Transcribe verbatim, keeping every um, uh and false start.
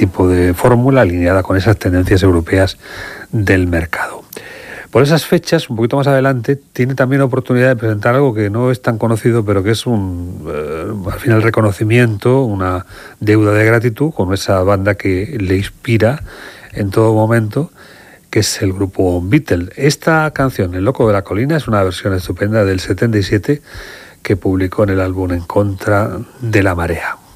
tipo de fórmula alineada con esas tendencias europeas del mercado. Por esas fechas, un poquito más adelante, tiene también oportunidad de presentar algo que no es tan conocido, pero que es un, eh, al final, reconocimiento, una deuda de gratitud con esa banda que le inspira en todo momento, que es el grupo Beatle. Esta canción, El loco de la colina, es una versión estupenda del setenta y siete que publicó en el álbum En contra de la marea.